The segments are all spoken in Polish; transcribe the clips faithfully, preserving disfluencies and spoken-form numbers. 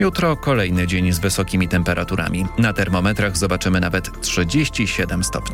Jutro kolejny dzień z wysokimi temperaturami. Na termometrach zobaczymy nawet trzydzieści siedem stopni.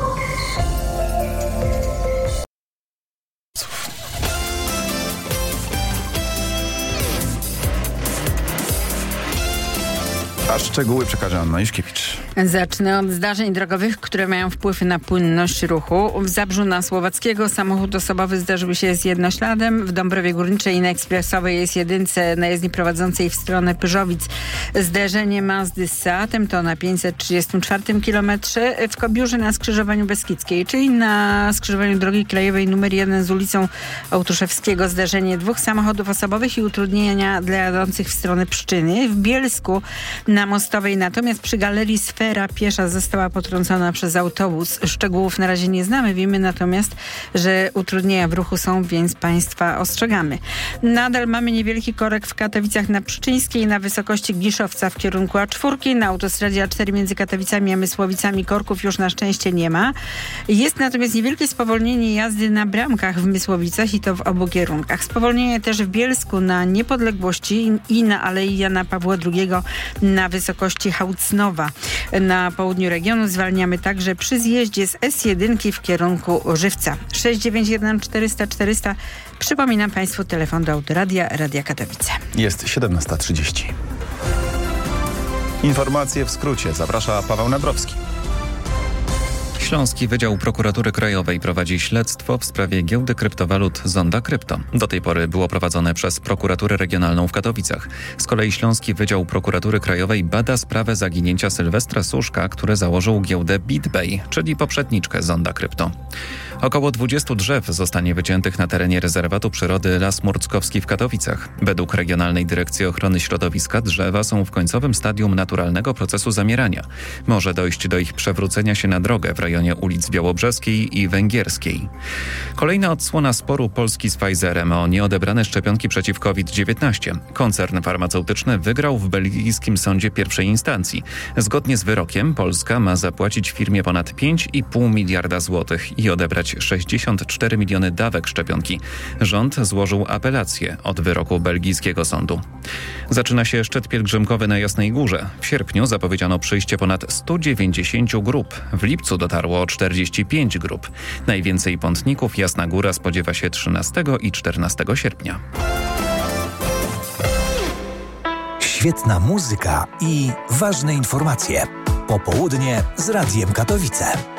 A szczegóły przekaże Anna Juszkiewicz. Zacznę od zdarzeń drogowych, które mają wpływ na płynność ruchu. W Zabrzu na Słowackiego samochód osobowy zdarzył się z jednośladem. W Dąbrowie Górniczej i na Ekspresowej jest jedynce na jezdni prowadzącej w stronę Pyrzowic. Zderzenie Mazdy z Seatem to na pięćset trzydziestym czwartym kilometrze. W Kobiórze na skrzyżowaniu Beskidzkiej, czyli na skrzyżowaniu drogi krajowej numer jeden z ulicą Ołtuszewskiego, zdarzenie dwóch samochodów osobowych i utrudnienia dla jadących w stronę Pszczyny. W Bielsku na Mostowej natomiast przy Galerii Sfera piesza została potrącona przez autobus. Szczegółów na razie nie znamy, wiemy natomiast, że utrudnienia w ruchu są, więc Państwa ostrzegamy. Nadal mamy niewielki korek w Katowicach na Pszczyńskiej, na wysokości Giszowca w kierunku A cztery, na autostradzie A cztery między Katowicami a Mysłowicami korków już na szczęście nie ma. Jest natomiast niewielkie spowolnienie jazdy na Bramkach w Mysłowicach i to w obu kierunkach. Spowolnienie też w Bielsku na Niepodległości i na Alei Jana Pawła drugiego na wysokości Hałcnowa. Na południu regionu zwalniamy także przy zjeździe z S jeden w kierunku Żywca. sześć dziewięć jeden czterysta czterysta. Przypominam Państwu telefon do Autoradia Radia Katowice. Jest siedemnasta trzydzieści. Informacje w skrócie. Zaprasza Paweł Nabrowski. Śląski Wydział Prokuratury Krajowej prowadzi śledztwo w sprawie giełdy kryptowalut Zonda Krypto. Do tej pory było prowadzone przez Prokuraturę Regionalną w Katowicach. Z kolei Śląski Wydział Prokuratury Krajowej bada sprawę zaginięcia Sylwestra Suszka, który założył giełdę BitBay, czyli poprzedniczkę Zonda Krypto. Około dwudziestu drzew zostanie wyciętych na terenie rezerwatu przyrody Las Murckowski w Katowicach. Według Regionalnej Dyrekcji Ochrony Środowiska drzewa są w końcowym stadium naturalnego procesu zamierania. Może dojść do ich przewrócenia się na drogę w rejonie ulic Białobrzeskiej i Węgierskiej. Kolejna odsłona sporu Polski z Pfizerem o nieodebrane szczepionki przeciw kowid dziewiętnaście. Koncern farmaceutyczny wygrał w belgijskim sądzie pierwszej instancji. Zgodnie z wyrokiem Polska ma zapłacić firmie ponad pięć i pół miliarda złotych i odebrać sześćdziesiąt cztery miliony dawek szczepionki. Rząd złożył apelację od wyroku belgijskiego sądu. Zaczyna się szczyt pielgrzymkowy na Jasnej Górze. W sierpniu zapowiedziano przyjście ponad stu dziewięćdziesięciu grup. W lipcu dotarło czterdzieści pięć grup. Najwięcej pątników Jasna Góra spodziewa się trzynastego i czternastego sierpnia. Świetna muzyka i ważne informacje. Popołudnie z Radiem Katowice.